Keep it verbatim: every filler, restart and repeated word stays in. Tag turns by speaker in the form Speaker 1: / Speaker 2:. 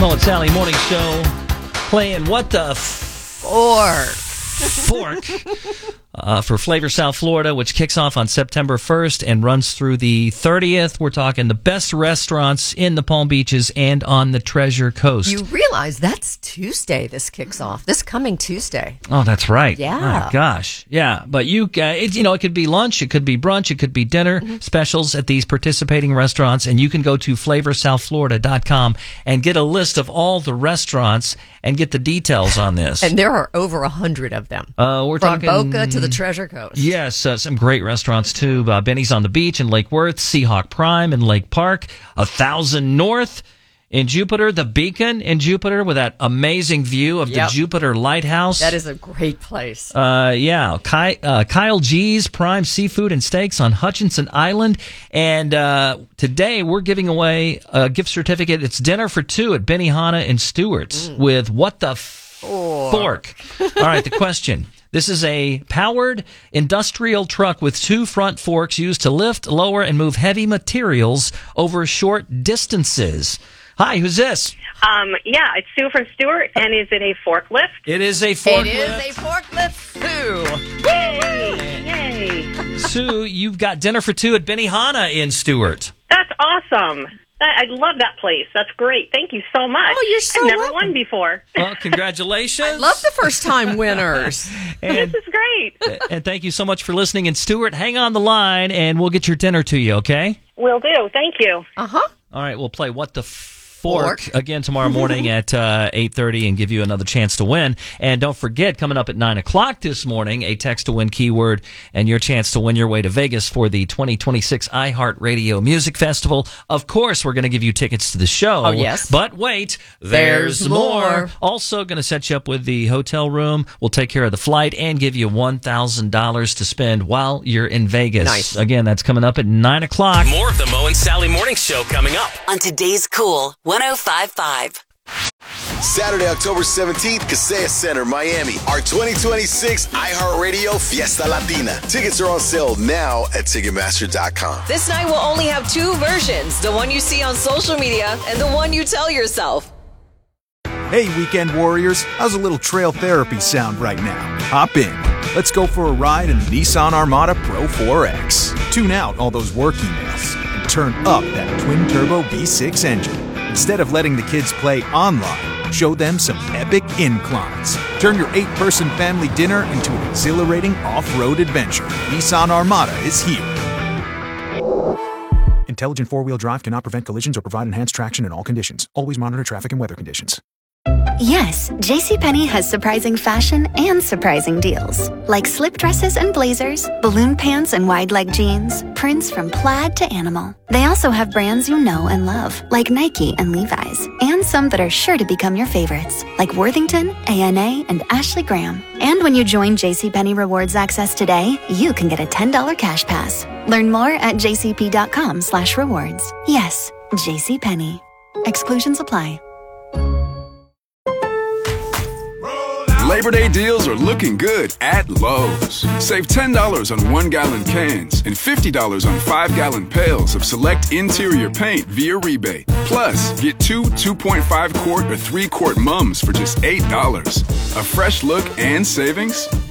Speaker 1: Mo and Sally Morning Show playing What the Fork? Fork uh, for Flavor South Florida, which kicks off on September first and runs through the thirtieth. We're talking the best restaurants in the Palm Beaches and on the Treasure Coast.
Speaker 2: You realize that's Tuesday this kicks off, this coming Tuesday.
Speaker 1: Oh, that's right.
Speaker 2: Yeah.
Speaker 1: My gosh. Yeah, but you, uh, it, you know, it could be lunch, it could be brunch, it could be dinner mm-hmm. specials at these participating restaurants, and you can go to flavor south florida dot com and get a list of all the restaurants and get the details on this.
Speaker 2: And there are over a hundred of them.
Speaker 1: Uh, we're
Speaker 2: From
Speaker 1: talking
Speaker 2: Boca to the Treasure Coast.
Speaker 1: Yes, uh, some great restaurants too. Uh, Benny's on the Beach in Lake Worth, Seahawk Prime in Lake Park, A Thousand North in Jupiter, the Beacon in Jupiter with that amazing view of
Speaker 2: Yep.
Speaker 1: the Jupiter Lighthouse.
Speaker 2: That is a great place.
Speaker 1: Uh, yeah, Ky- uh, Kyle G's Prime Seafood and Steaks on Hutchinson Island. And uh, today we're giving away a gift certificate. It's dinner for two at Benihana in Stewart's mm. with What the Fork. All right, the question. This is a powered industrial truck with two front forks used to lift, lower, and move heavy materials over short distances. Hi, who's this?
Speaker 3: Um, yeah, it's Sue from Stewart, and is it a forklift?
Speaker 1: It is a forklift.
Speaker 2: It is a forklift, Sue.
Speaker 3: Yay! Yay!
Speaker 1: Sue, you've got dinner for two at Benihana in Stewart.
Speaker 3: That's awesome. I love that place. That's great. Thank you so much.
Speaker 2: Oh, you're so
Speaker 3: I've never
Speaker 2: welcome.
Speaker 3: won before.
Speaker 1: Well, congratulations.
Speaker 2: I love the first-time winners.
Speaker 1: and,
Speaker 3: this is great.
Speaker 1: and thank you so much for listening. And Stewart, hang on the line, and we'll get your dinner to you, okay?
Speaker 3: Will do. Thank you.
Speaker 2: Uh-huh.
Speaker 1: All right, we'll play What the Fork, Fork. again tomorrow morning at uh, eight thirty and give you another chance to win. And don't forget, coming up at nine o'clock this morning, a text-to-win keyword and your chance to win your way to Vegas for the twenty twenty-six iHeartRadio Music Festival. Of course, we're going to give you tickets to the show.
Speaker 2: Oh, yes.
Speaker 1: But wait, there's,
Speaker 2: there's
Speaker 1: more.
Speaker 2: more.
Speaker 1: Also going to set you up with the hotel room. We'll take care of the flight and give you one thousand dollars to spend while you're in Vegas.
Speaker 2: Nice.
Speaker 1: Again, that's coming up at nine o'clock.
Speaker 4: More of the Mo and Sally Morning Show coming up
Speaker 5: on today's Cool one oh five point five.
Speaker 6: Saturday, October seventeenth, Kaseya Center, Miami. Our twenty twenty-six iHeartRadio Fiesta Latina. Tickets are on sale now at Ticketmaster dot com.
Speaker 7: This night will only have two versions, the one you see on social media and the one you tell yourself.
Speaker 8: Hey, weekend warriors, how's a little trail therapy sound right now? Hop in. Let's go for a ride in the Nissan Armada Pro four X. Tune out all those work emails and turn up that twin-turbo V six engine. Instead of letting the kids play online, show them some epic inclines. Turn your eight-person family dinner into an exhilarating off-road adventure. Nissan Armada is here. Intelligent four-wheel drive cannot prevent collisions or provide enhanced traction in all conditions. Always monitor traffic and weather conditions.
Speaker 9: Yes, JCPenney has surprising fashion and surprising deals. Like slip dresses and blazers, balloon pants and wide leg jeans, prints from plaid to animal. They also have brands you know and love, like Nike and Levi's, and some that are sure to become your favorites, like Worthington, A N A, and Ashley Graham. And when you join JCPenney Rewards Access today, you can get a ten dollars cash pass. Learn more at jcp.com slash rewards. Yes, JCPenney. Exclusions apply.
Speaker 10: Labor Day deals are looking good at Lowe's. Save ten dollars on one-gallon cans and fifty dollars on five-gallon pails of select interior paint via rebate. Plus, get two two point five quart or three quart mums for just eight dollars. A fresh look and savings?